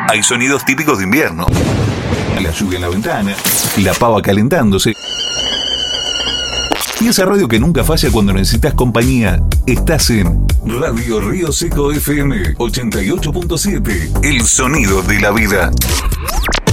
Hay sonidos típicos de invierno. La lluvia en la ventana, la pava calentándose. Y esa radio que nunca falla cuando necesitas compañía. Estás en Radio Río Seco FM 88.7. El sonido de la vida.